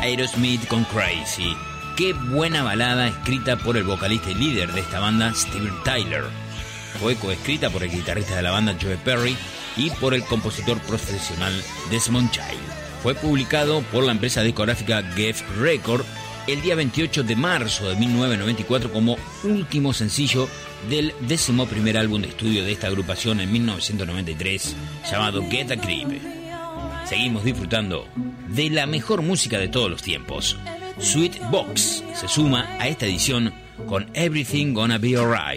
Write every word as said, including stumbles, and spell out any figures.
Aerosmith con Crazy. Qué buena balada escrita por el vocalista y líder de esta banda, Steven Tyler. Fue coescrita por el guitarrista de la banda, Joe Perry, y por el compositor profesional Desmond Child. Fue publicado por la empresa discográfica Geffen Records el día veintiocho de marzo de mil novecientos noventa y cuatro como último sencillo del décimo primer álbum de estudio de esta agrupación en mil novecientos noventa y tres, llamado Get a Grip. Seguimos disfrutando de la mejor música de todos los tiempos. Sweet Box se suma a esta edición con Everything Gonna Be Alright.